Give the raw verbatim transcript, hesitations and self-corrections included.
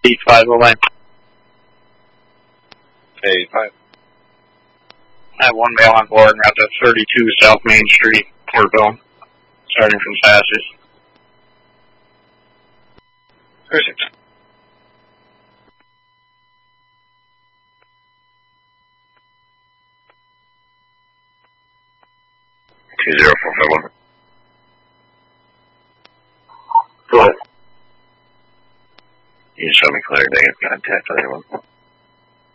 eight five oh nine. eight five. I have one male on board, and we're at the thirty-two South Main Street, Portville, starting from fastest. Perfect. Two zero four five one. Go ahead. You just show me clear, they get contact with anyone.